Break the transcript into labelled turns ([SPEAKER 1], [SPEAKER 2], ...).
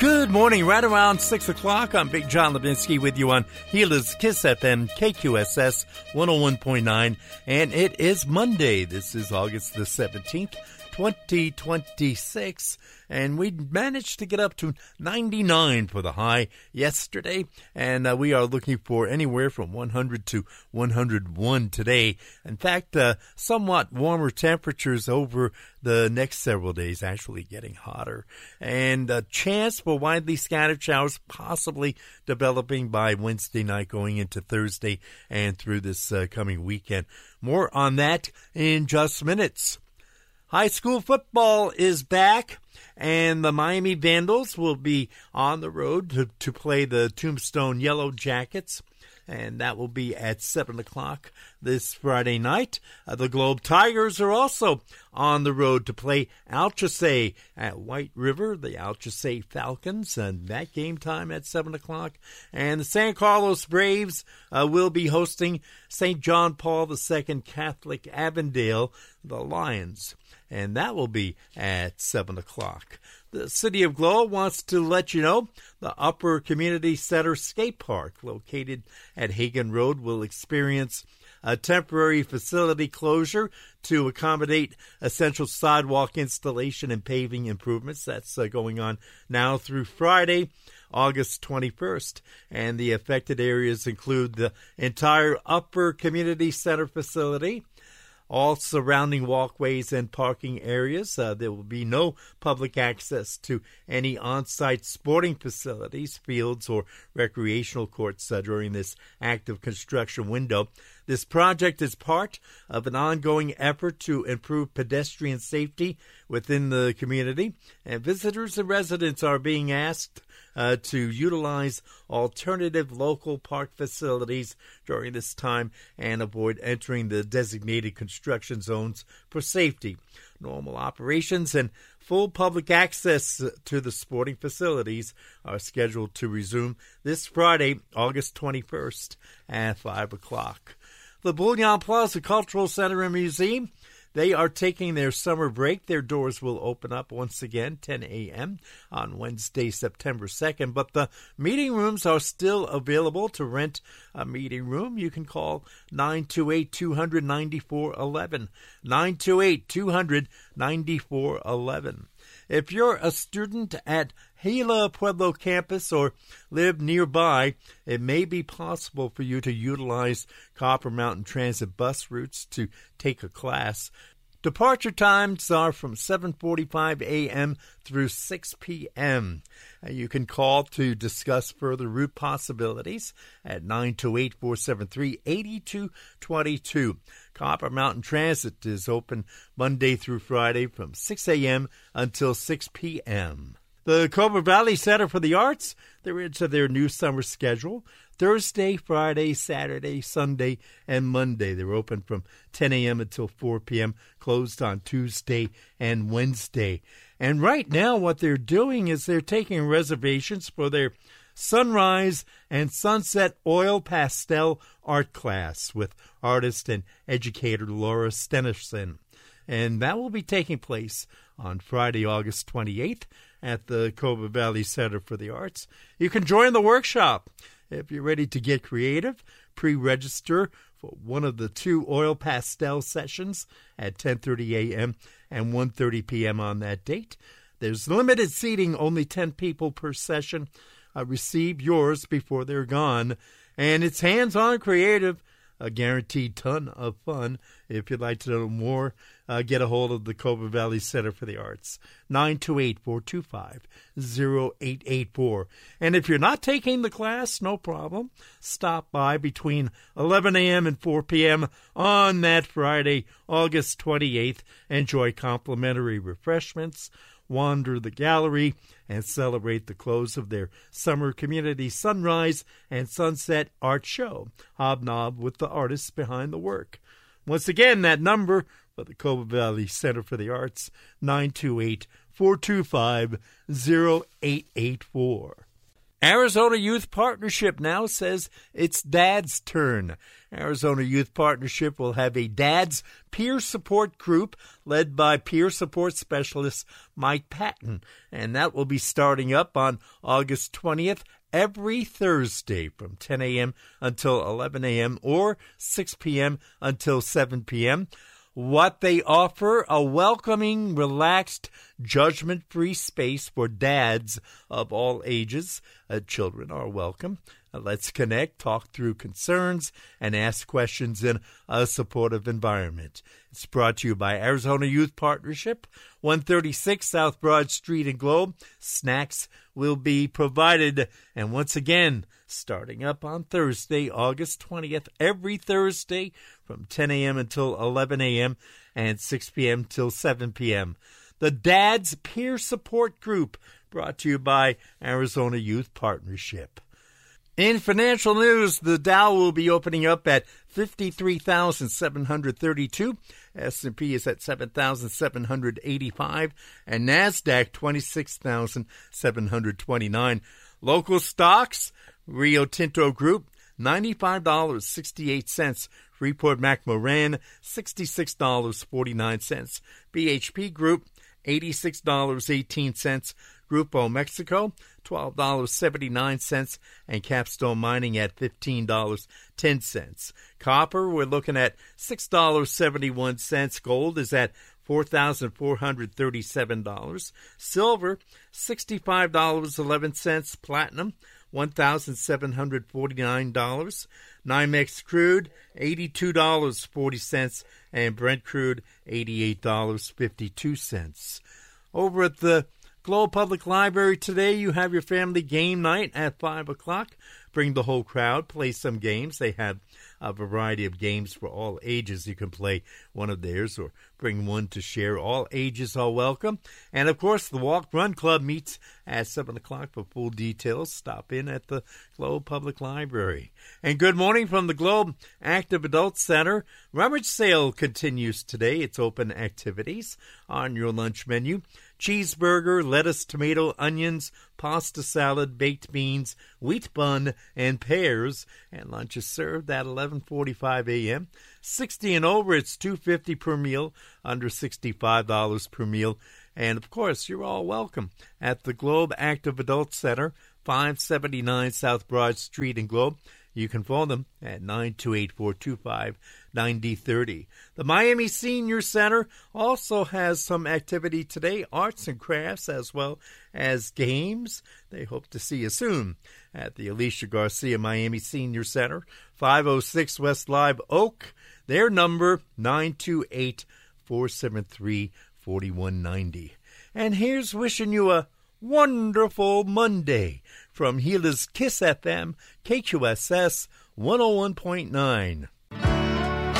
[SPEAKER 1] Good morning, right around 6 o'clock. I'm Big John Levinsky with you on Gila's Kiss FM, KQSS 101.9, and it is Monday. This is August the 17th, 2026, and we managed to get up to 99 for the high yesterday, and we are looking for anywhere from 100 to 101 today. In fact, somewhat warmer temperatures over the next several days, actually getting hotter, and a chance for widely scattered showers possibly developing by Wednesday night going into Thursday and through this coming weekend. More on that in just minutes. High school football is back, and the Miami Vandals will be on the road to play the Tombstone Yellow Jackets, and that will be at 7 o'clock this Friday night. The Globe Tigers are also on the road to play Alchesay at White River, the Alchesay Falcons, and that game time at 7 o'clock. And the San Carlos Braves will be hosting St. John Paul II Catholic Avondale, the Lions, and that will be at 7 o'clock. The City of Glow wants to let you know the Upper Community Center Skate Park, located at Hagen Road, will experience a temporary facility closure to accommodate essential sidewalk installation and paving improvements. That's going on now through Friday, August 21st. And the affected areas include the entire Upper Community Center facility, all surrounding walkways and parking areas. There will be no public access to any on-site sporting facilities, fields, or recreational courts during this active construction window. This project is part of an ongoing effort to improve pedestrian safety within the community, and visitors and residents are being asked to utilize alternative local park facilities during this time and avoid entering the designated construction zones for safety. Normal operations and full public access to the sporting facilities are scheduled to resume this Friday, August 21st at 5 o'clock. The Bullion Plaza Cultural Center and Museum, they are taking their summer break. Their doors will open up once again 10 a.m. on Wednesday, September 2nd, but the meeting rooms are still available. To rent a meeting room, you can call 928-200-9411, 928-200-9411. If you're a student at Gila Pueblo campus or live nearby, it may be possible for you to utilize Copper Mountain Transit bus routes to take a class. Departure times are from 7:45 a.m. through 6 p.m. You can call to discuss further route possibilities at 928-473-8222. Copper Mountain Transit is open Monday through Friday from 6 a.m. until 6 p.m. The Cobra Valley Center for the Arts, they're into their new summer schedule. Thursday, Friday, Saturday, Sunday, and Monday. They're open from 10 a.m. until 4 p.m., closed on Tuesday and Wednesday. And right now what they're doing is they're taking reservations for their Sunrise and Sunset Oil Pastel Art class with artist and educator Laura Stenerson. And that will be taking place on Friday, August 28th at the Cobra Valley Center for the Arts. You can join the workshop. If you're ready to get creative, pre-register for one of the two oil pastel sessions at 10:30 a.m. and 1:30 p.m. on that date. There's limited seating, only 10 people per session. Receive yours before they're gone. And it's hands-on creative, a guaranteed ton of fun. If you'd like to know more, get a hold of the Cobra Valley Center for the Arts, 928-425-0884. And if you're not taking the class, no problem. Stop by between 11 a.m. and 4 p.m. on that Friday, August 28th. Enjoy complimentary refreshments, wander the gallery, and celebrate the close of their summer community sunrise and sunset art show. Hobnob with the artists behind the work. Once again, that number for the Cobra Valley Center for the Arts, 928-425-0884. Arizona Youth Partnership now says it's Dad's turn. Arizona Youth Partnership will have a Dad's Peer Support Group led by peer support specialist Mike Patton, and that will be starting up on August 20th every Thursday from 10 a.m. until 11 a.m. or 6 p.m. until 7 p.m. What they offer: a welcoming, relaxed, judgment-free space for dads of all ages. Children are welcome. Let's connect, talk through concerns, and ask questions in a supportive environment. It's brought to you by Arizona Youth Partnership, 136 South Broad Street in Globe. Snacks will be provided. And once again, starting up on Thursday, August 20th, every Thursday from 10 a.m. until 11 a.m. and 6 p.m. till 7 p.m. The Dad's Peer Support Group, brought to you by Arizona Youth Partnership. In financial news, the Dow will be opening up at 53,732. S&P is at 7,785. And NASDAQ, 26,729. Local stocks, Rio Tinto Group, $95.68. Freeport-McMoRan, $66.49. BHP Group, $86.18. Grupo Mexico, $12.79, and Capstone Mining at $15.10. Copper, we're looking at $6.71. Gold is at $4,437. Silver, $65.11. Platinum, $1,749. NYMEX crude, $82.40, and Brent crude, $88.52. Over at the Globe Public Library today, you have your family game night at 5 o'clock. Bring the whole crowd, play some games. They have a variety of games for all ages. You can play one of theirs or bring one to share. All ages are welcome. And, of course, the Walk Run Club meets at 7 o'clock. For full details, stop in at the Globe Public Library. And good morning from the Globe Active Adult Center. Rummage sale continues today. It's open activities on your lunch menu. Cheeseburger, lettuce, tomato, onions, pasta salad, baked beans, wheat bun, and pears. And lunch is served at 11:45 a.m. 60 and over, it's $2.50 per meal. Under $65 per meal. And, of course, you're all welcome at the Globe Active Adult Center, 579 South Broad Street in Globe. You can phone them at 928-425-9030. The Miami Senior Center also has some activity today, arts and crafts as well as games. They hope to see you soon at the Alicia Garcia Miami Senior Center, 506 West Live Oak. Their number, 928-473-4190. And here's wishing you a wonderful Monday from Gila's Kiss FM, KQSS 101.9.